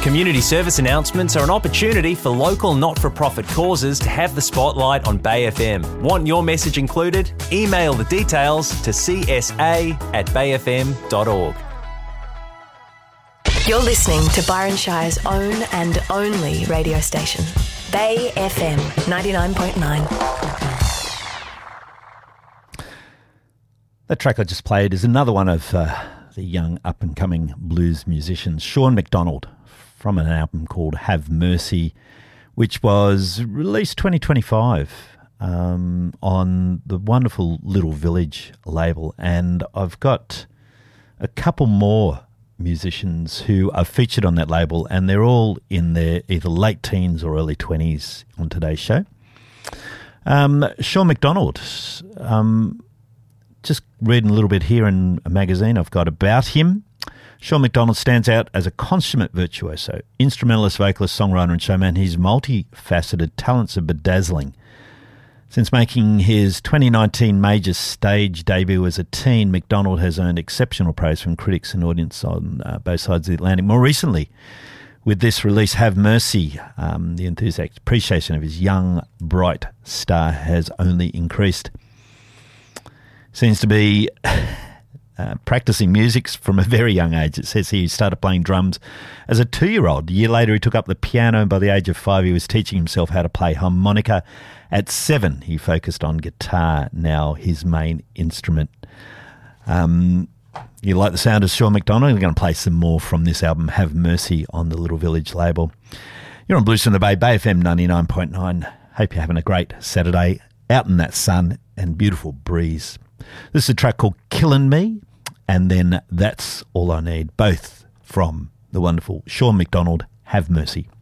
Community service announcements are an opportunity for local not-for-profit causes to have the spotlight on Bay FM. Want your message included? Email the details to csa@bayfm.org. You're listening to Byron Shire's own and only radio station, Bay FM 99.9. That track I just played is another one of the young up-and-coming blues musicians, Sean McDonald, from an album called Have Mercy, which was released 2025 on the wonderful Little Village label. And I've got a couple more musicians who are featured on that label, and they're all in their either late teens or early 20s on today's show. Sean McDonald, just reading a little bit here in a magazine I've got about him. Sean McDonald stands out as a consummate virtuoso, instrumentalist, vocalist, songwriter and showman. His multifaceted talents are bedazzling. Since making his 2019 major stage debut as a teen, McDonald has earned exceptional praise from critics and audience on both sides of the Atlantic. More recently, with this release, Have Mercy, the enthusiastic appreciation of his young, bright star has only increased. Seems to be practicing music from a very young age. It says he started playing drums as a 2-year-old. A year later, he took up the piano, and by the age of 5, he was teaching himself how to play harmonica. At 7, he focused on guitar, now his main instrument. You like the sound of Sean McDonald? We're going to play some more from this album, Have Mercy, on the Little Village label. You're on Blues from the Bay, Bay FM 99.9. Hope you're having a great Saturday out in that sun and beautiful breeze. This is a track called Killin' Me, and then That's All I Need, both from the wonderful Sean McDonald, Have Mercy.